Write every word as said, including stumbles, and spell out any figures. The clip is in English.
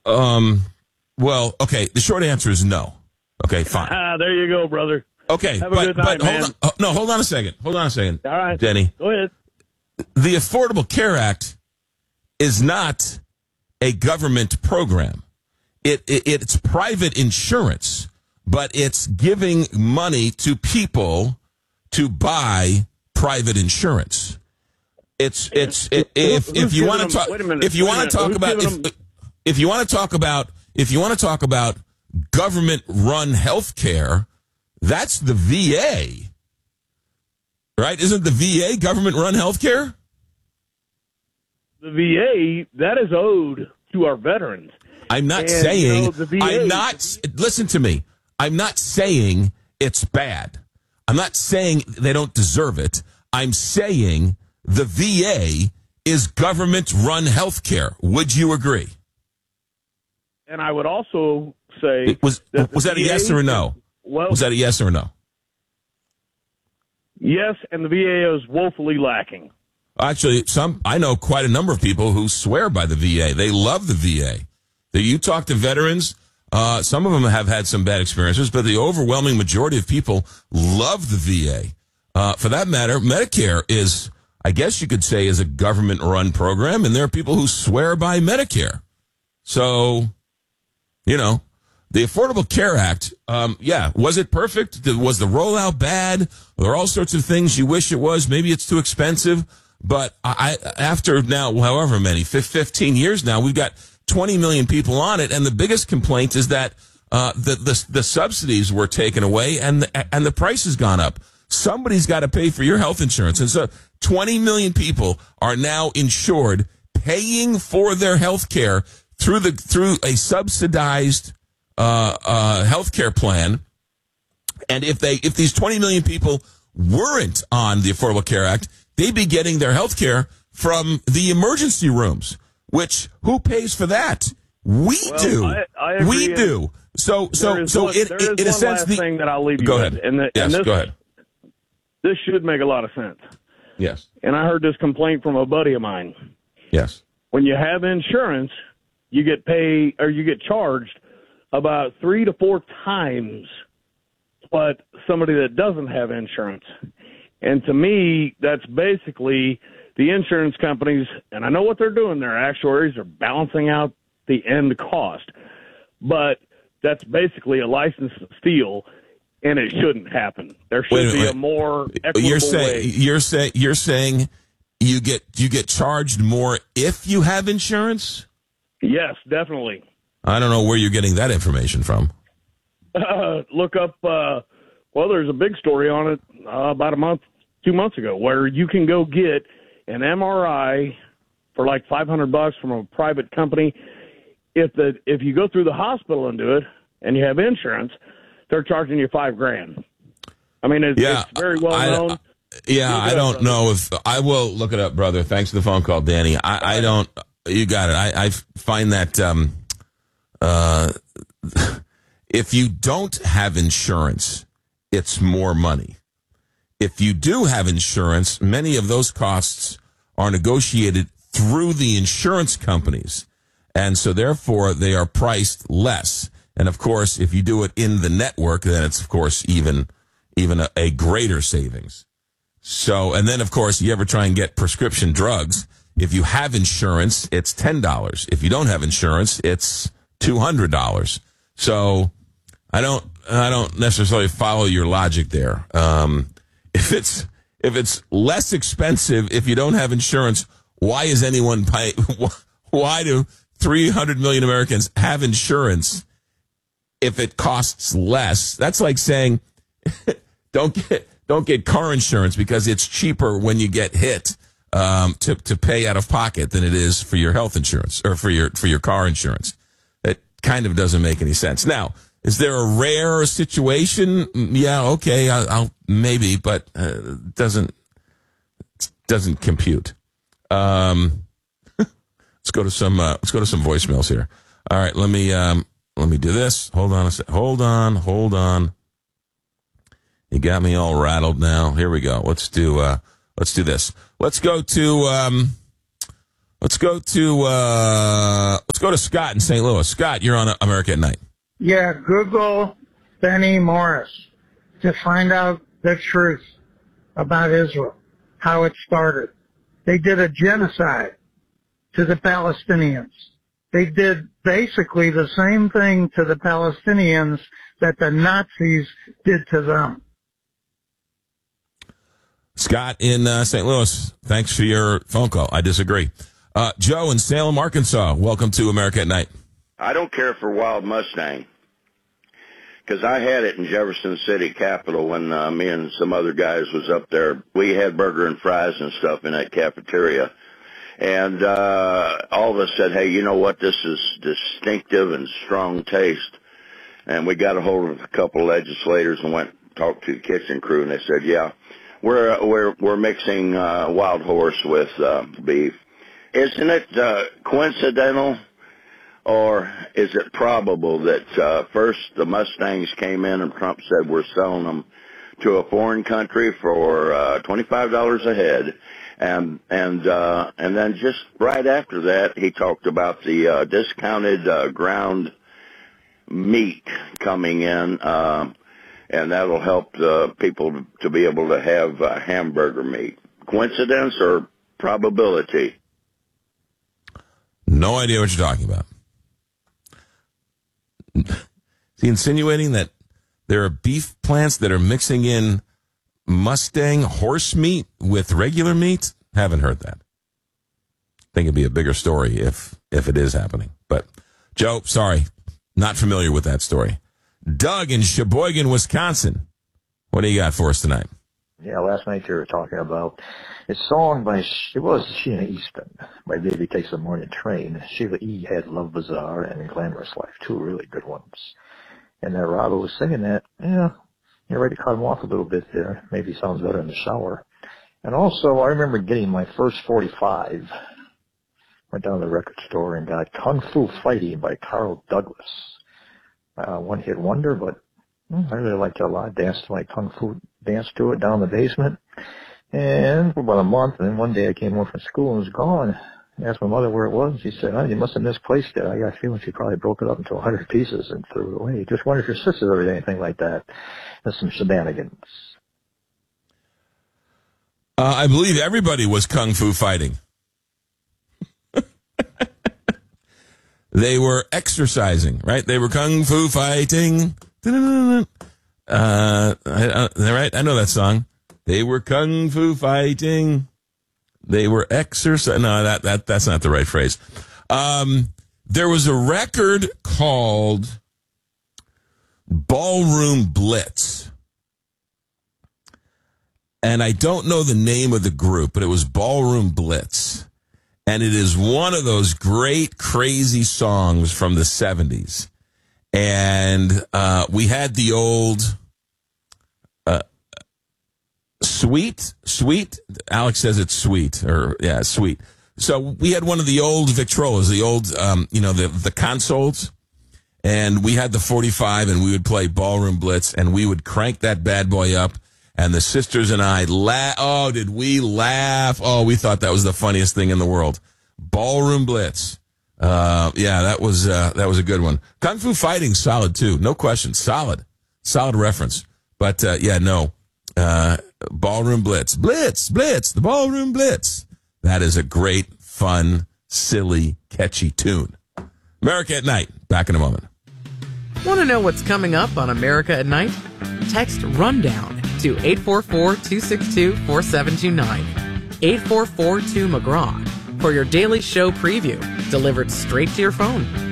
Um. Well, okay. The short answer is no. Okay, fine. Ah, there you go, brother. Okay, Have a but, good night, but hold man. on. Oh, no, hold on a second. Hold on a second. All right, Denny. Go ahead. The Affordable Care Act is not a government program. It, it it's private insurance, but it's giving money to people to buy private insurance. It's it's it, if Who's if you giving want them- to talk wait a minute, if you wait a want to minute. talk Who's about giving if, if you want to talk about if you want to talk about government run health care, that's the V A. Right? Isn't the V A government run health care? The V A, that is owed to our veterans. I'm not And, saying, you know, the V A I'm not, listen to me. I'm not saying it's bad. I'm not saying they don't deserve it. I'm saying the V A is government run health care. Would you agree? And I would also say, It was, that the was that a V A yes or a no? Well, Was that a yes or a no? yes, and the V A is woefully lacking. Actually, some I know quite a number of people who swear by the V A. They love the V A. That you talk to veterans, uh, some of them have had some bad experiences, but the overwhelming majority of people love the V A. Uh, for that matter, Medicare is, I guess you could say, is a government-run program, and there are people who swear by Medicare. So, you know, the Affordable Care Act, um, yeah, was it perfect? Was the rollout bad? There are all sorts of things you wish it was. Maybe it's too expensive. But I, after now, however many, fifteen years now, we've got twenty million people on it. And the biggest complaint is that uh, the, the the subsidies were taken away and the, and the price has gone up. Somebody's got to pay for your health insurance. And so twenty million people are now insured, paying for their health care through the through a subsidized uh, uh, health care plan. And if they if these twenty million people weren't on the Affordable Care Act, they'd be getting their health care from the emergency rooms, which who pays for that? We Well, do. I- I agree. we do. So, so, There is so one, it, there it, is in a one sense, last the, thing that I'll leave you go with. ahead. And, the, Yes, and this, go ahead. This should make a lot of sense. Yes, And I heard this complaint from a buddy of mine. yes. When you have insurance, you get paid or you get charged about three to four times what somebody that doesn't have insurance. And to me, that's basically the insurance companies, and I know what they're doing. Their actuaries are balancing out the end cost, but that's basically a license to steal, and it shouldn't happen. There should Wait a be minute. a more equitable You're saying way. you're saying you're saying you get you get charged more if you have insurance. Yes, definitely. I don't know where you're getting that information from. Uh, look up, uh, well, there's a big story on it uh, about a month, two months ago, where you can go get an M R I for like five hundred bucks from a private company. If the if you go through the hospital and do it, and you have insurance, they're charging you five grand. I mean, it's, Yeah, it's very well I- known. I- Yeah, Look it I up, don't brother. know if I will look it up, brother. Thanks for the phone call, Danny. I, I don't. You got it. I, I find that um, uh, if you don't have insurance, it's more money. If you do have insurance, many of those costs are negotiated through the insurance companies, and so therefore they are priced less. And of course, if you do it in the network, then it's of course even even a, a greater savings. So, and then of course, you ever try and get prescription drugs, if you have insurance, it's ten dollars. If you don't have insurance, it's two hundred dollars. So I don't, I don't necessarily follow your logic there. Um, if it's, if it's less expensive, if you don't have insurance, why is anyone pay, why do three hundred million Americans have insurance if it costs less? That's like saying, don't get, don't get car insurance because it's cheaper when you get hit um, to to pay out of pocket than it is for your health insurance or for your for your car insurance. It kind of doesn't make any sense. Now, is there a rare situation? Yeah, okay, I'll, I'll maybe, but uh, it doesn't doesn't compute. Um, let's go to some uh, let's go to some voicemails here. All right, let me um, let me do this. Hold on a sec. Hold on, hold on. You got me all rattled now. Here we go. Let's do uh, let's do this. Let's go to um, let's go to uh, let's go to Scott in Saint Louis. Scott, you're on America at Night. Yeah, Google Benny Morris to find out the truth about Israel, how it started. They did a genocide to the Palestinians. They did basically the same thing to the Palestinians that the Nazis did to them. Scott in uh, Saint Louis, thanks for your phone call. I disagree. Uh, Joe in Salem, Arkansas, welcome to America at Night. I don't care for Wild Mustang because I had it in Jefferson City, Capital, when uh, me and some other guys was up there. We had burger and fries and stuff in that cafeteria. And uh, all of us said, hey, you know what, this is distinctive and strong taste. And we got a hold of a couple of legislators and went and talked to the kitchen crew, and they said, yeah, we're we're we're mixing uh, Wild Horse with uh, beef. Isn't it uh, coincidental, or is it probable that uh, first the Mustangs came in and Trump said we're selling them to a foreign country for uh, twenty-five dollars a head, and and uh, and then just right after that he talked about the uh, discounted uh, ground meat coming in, uh, and that'll help the people to be able to have uh, hamburger meat. Coincidence or probability? No idea what you're talking about. Is he insinuating that there are beef plants that are mixing in Mustang horse meat with regular meat? Haven't heard that. Think it'd be a bigger story if if it is happening. But, Joe, sorry, not familiar with that story. Doug in Sheboygan, Wisconsin. What do you got for us tonight? Yeah, last night you were talking about a song by, it was Sheena Easton, by Baby Takes the Morning Train. Sheila E. had Love Bazaar and Glamorous Life, two really good ones. And that Robert was singing that, yeah, you're ready to cut him off a little bit there. Maybe sounds better in the shower. And also, I remember getting my first forty-five. Went down to the record store and got Kung Fu Fighting by Carl Douglas. Uh, one hit wonder, but mm, I really liked it a lot. Danced to my Kung Fu dance to it down in the basement. And for about a month, and then one day I came home from school and it was gone. I asked my mother where it was. She said, oh, you must have misplaced it. I got a feeling she probably broke it up into a hundred pieces and threw it away. Just wonder if your sisters ever did anything like that. That's some shenanigans. Uh, I believe everybody was Kung Fu Fighting. They were exercising, right? They were Kung Fu Fighting. Uh, I, I, right? I know that song. They were Kung Fu Fighting. They were exercising. No, that, that, that's not the right phrase. Um, there was a record called Ballroom Blitz. And I don't know the name of the group, but it was Ballroom Blitz. And it is one of those great, crazy songs from the seventies. And uh, we had the old uh, Sweet, Sweet. Alex says it's Sweet, or yeah, Sweet. So we had one of the old Victrolas, the old, um, you know, the the consoles. And we had the forty-five, and we would play Ballroom Blitz, and we would crank that bad boy up. And the sisters and I laugh. Oh, did we laugh? Oh, we thought that was the funniest thing in the world. Ballroom Blitz. Uh, yeah, that was uh, that was a good one. Kung Fu Fighting, solid too, no question, solid, solid reference. But uh, yeah, no, uh, Ballroom Blitz, Blitz, Blitz, the Ballroom Blitz. That is a great, fun, silly, catchy tune. America at Night. Back in a moment. Want to know what's coming up on America at Night? Text RUNDOWN to eight four four, two six two, four seven two nine. eight four four two McGraw for your daily show preview delivered straight to your phone.